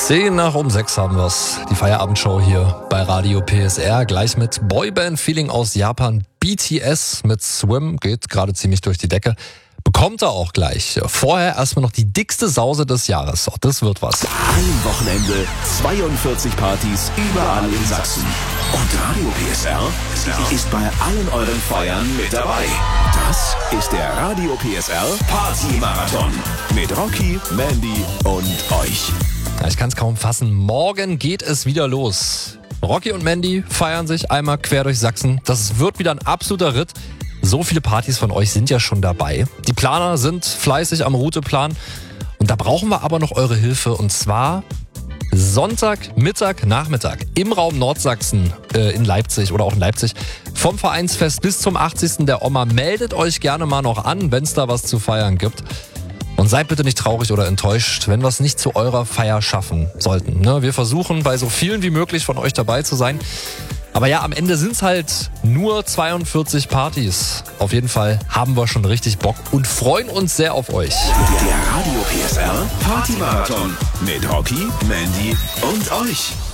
5:10 haben wir's. Die Feierabendshow hier bei Radio PSR. Gleich mit Boyband-Feeling aus Japan. BTS mit Swim geht gerade ziemlich durch die Decke. Bekommt er auch gleich. Vorher erstmal noch die dickste Sause des Jahres. Auch das wird was. Ein Wochenende, 42 Partys überall in Sachsen. Und Radio PSR ist bei allen euren Feiern mit dabei. Das ist der Radio PSR Party-Marathon. Mit Rocky, Mandy und euch. Ja, ich kann es kaum fassen. Morgen geht es wieder los. Rocky und Mandy feiern sich einmal quer durch Sachsen. Das wird wieder ein absoluter Ritt. So viele Partys von euch sind ja schon dabei. Die Planer sind fleißig am Routeplan. Und da brauchen wir aber noch eure Hilfe. Und zwar Sonntag, Mittag, Nachmittag im Raum Nordsachsen in Leipzig oder auch in Leipzig. Vom Vereinsfest bis zum 80. der Oma. Meldet euch gerne mal noch an, wenn es da was zu feiern gibt. Und seid bitte nicht traurig oder enttäuscht, wenn wir es nicht zu eurer Feier schaffen sollten. Wir versuchen, bei so vielen wie möglich von euch dabei zu sein. Aber ja, am Ende sind es halt nur 42 Partys. Auf jeden Fall haben wir schon richtig Bock und freuen uns sehr auf euch. Der Radio PSR Party-Marathon mit Rocky, Mandy und euch.